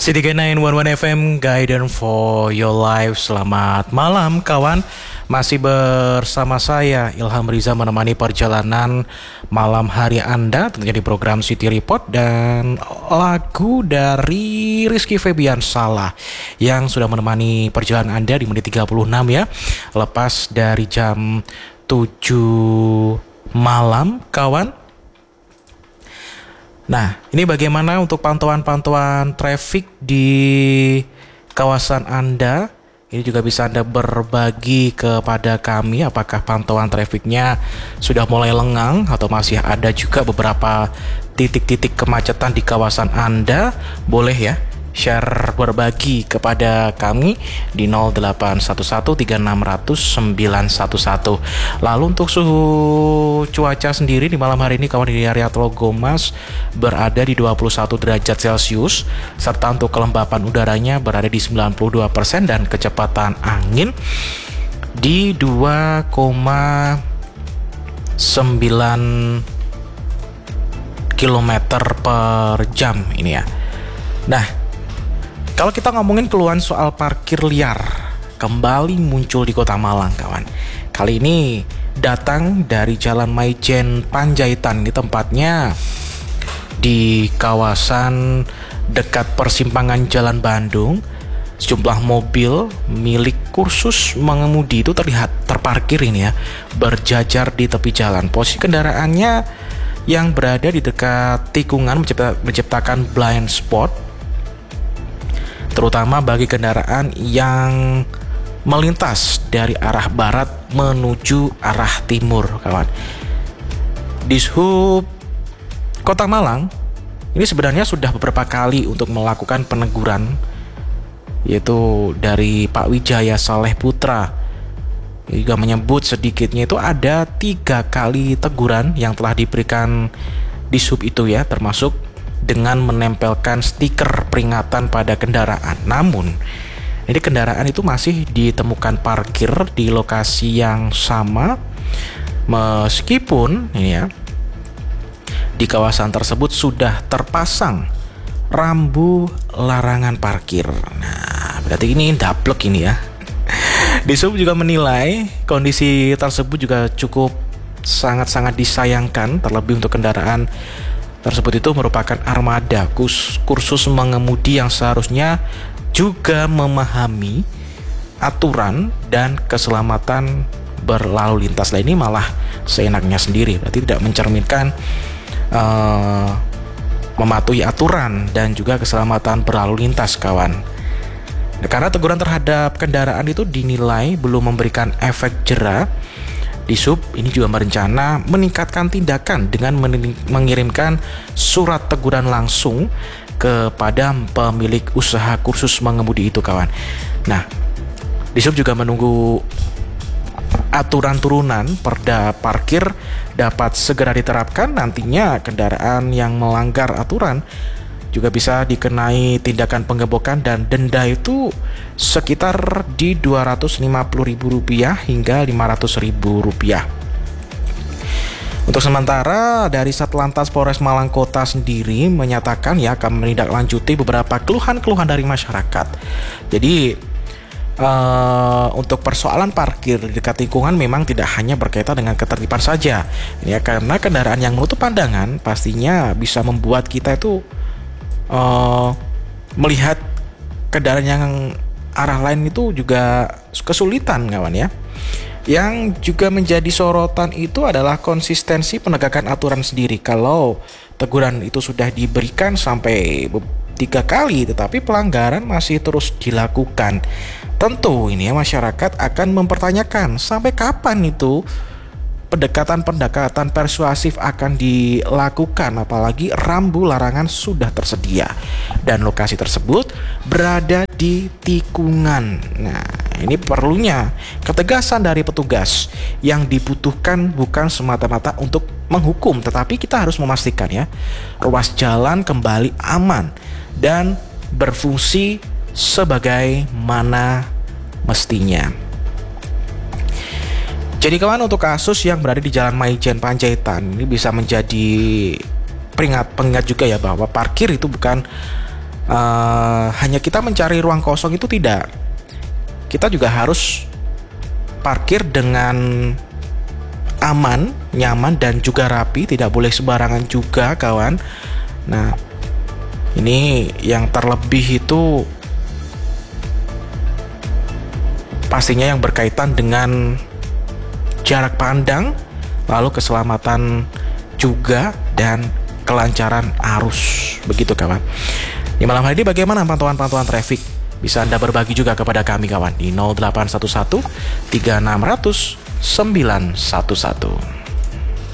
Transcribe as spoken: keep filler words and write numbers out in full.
City sembilan satu satu F M, Guidance for Your Life. Selamat malam kawan. Masih bersama saya Ilham Riza menemani perjalanan malam hari Anda tentunya di program City Report. Dan lagu dari Rizky Febian Salah yang sudah menemani perjalanan Anda di menit tiga puluh enam ya. Lepas dari jam tujuh malam kawan. Nah, ini bagaimana untuk pantauan-pantauan traffic di kawasan Anda? Ini juga bisa Anda berbagi kepada kami apakah pantauan trafficnya sudah mulai lengang atau masih ada juga beberapa titik-titik kemacetan di kawasan Anda. Boleh ya share berbagi kepada kami di nol delapan satu satu tiga enam nol nol sembilan satu satu. Lalu untuk suhu cuaca sendiri di malam hari ini kawan di area Tlogomas berada di dua puluh satu derajat Celcius, serta untuk kelembapan udaranya berada di sembilan puluh dua persen dan kecepatan angin di dua koma sembilan kilometer per jam ini ya. Nah, kalau kita ngomongin keluhan soal parkir liar, kembali muncul di Kota Malang kawan. Kali ini datang dari Jalan Maijen Panjaitan, di tempatnya di kawasan dekat persimpangan Jalan Bandung. Sejumlah mobil milik kursus mengemudi itu terlihat terparkir ini ya, berjajar di tepi jalan. Posisi kendaraannya yang berada di dekat tikungan mencipta, menciptakan blind spot, terutama bagi kendaraan yang melintas dari arah barat menuju arah timur kawan. Dishub Kota Malang ini sebenarnya sudah beberapa kali untuk melakukan peneguran, yaitu dari Pak Wijaya Saleh Putra. Dia juga menyebut sedikitnya itu ada tiga kali teguran yang telah diberikan Dishub itu ya, termasuk dengan menempelkan stiker peringatan pada kendaraan. Namun ini kendaraan itu masih ditemukan parkir di lokasi yang sama, meskipun ini ya, di kawasan tersebut sudah terpasang rambu larangan parkir. Nah, berarti ini daplek ini ya. Dishub juga menilai kondisi tersebut juga cukup sangat-sangat disayangkan, terlebih untuk kendaraan tersebut itu merupakan armada kursus mengemudi yang seharusnya juga memahami aturan dan keselamatan berlalu lintas. Nah, ini malah seenaknya sendiri, berarti tidak mencerminkan uh, mematuhi aturan dan juga keselamatan berlalu lintas kawan. Nah, karena teguran terhadap kendaraan itu dinilai belum memberikan efek jera, Dishub ini juga berencana meningkatkan tindakan dengan mengirimkan surat teguran langsung kepada pemilik usaha kursus mengemudi itu kawan. Nah, Dishub juga menunggu aturan turunan perda parkir dapat segera diterapkan. Nantinya kendaraan yang melanggar aturan juga bisa dikenai tindakan penggerebekan dan denda itu sekitar di dua ratus lima puluh ribu rupiah hingga lima ratus ribu rupiah. Untuk sementara dari Satlantas Polres Malang Kota sendiri menyatakan ya akan menindaklanjuti beberapa keluhan-keluhan dari masyarakat. Jadi uh, untuk persoalan parkir di dekat lingkungan memang tidak hanya berkaitan dengan ketertiban saja. Ya, karena kendaraan yang menutup pandangan pastinya bisa membuat kita itu Uh, melihat kendaraan yang arah lain itu juga kesulitan kawan ya. Yang juga menjadi sorotan itu adalah konsistensi penegakan aturan sendiri. Kalau teguran itu sudah diberikan sampai tiga kali tetapi pelanggaran masih terus dilakukan, tentu ini ya masyarakat akan mempertanyakan sampai kapan itu pendekatan-pendekatan persuasif akan dilakukan, apalagi rambu larangan sudah tersedia dan lokasi tersebut berada di tikungan. Nah, ini perlunya ketegasan dari petugas yang dibutuhkan bukan semata-mata untuk menghukum, tetapi kita harus memastikan ya ruas jalan kembali aman dan berfungsi sebagaimana mestinya. Jadi kawan, untuk kasus yang berada di Jalan Maijen Panjaitan ini bisa menjadi peringat pengingat juga ya bahwa parkir itu bukan uh, hanya kita mencari ruang kosong itu tidak. Kita juga harus parkir dengan aman, nyaman, dan juga rapi. Tidak boleh sembarangan juga, kawan. Nah, ini yang terlebih itu pastinya yang berkaitan dengan jarak pandang, lalu keselamatan juga, dan kelancaran arus. Begitu, kawan. Di malam hari ini bagaimana pantauan-pantauan traffic? Bisa Anda berbagi juga kepada kami, kawan, di nol delapan satu satu tiga enam nol nol sembilan satu satu.